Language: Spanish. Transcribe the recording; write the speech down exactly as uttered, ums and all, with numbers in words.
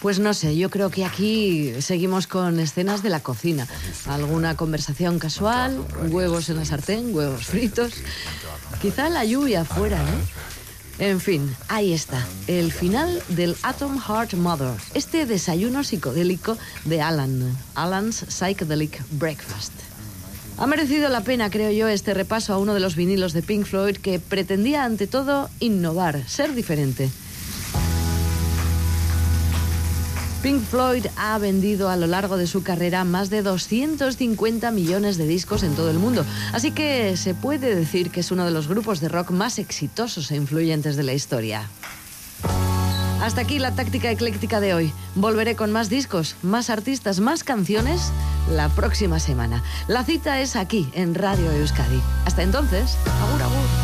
Pues no sé, yo creo que aquí seguimos con escenas de la cocina. Alguna conversación casual, huevos en la sartén, huevos fritos. Quizá la lluvia afuera, ¿no? En fin, ahí está, el final del Atom Heart Mother, este desayuno psicodélico de Alan, Alan's Psychedelic Breakfast. Ha merecido la pena, creo yo, este repaso a uno de los vinilos de Pink Floyd que pretendía ante todo innovar, ser diferente. Pink Floyd ha vendido a lo largo de su carrera más de doscientos cincuenta millones de discos en todo el mundo, así que se puede decir que es uno de los grupos de rock más exitosos e influyentes de la historia. Hasta aquí la táctica ecléctica de hoy. Volveré con más discos, más artistas, más canciones la próxima semana. La cita es aquí, en Radio Euskadi. Hasta entonces, agur agur.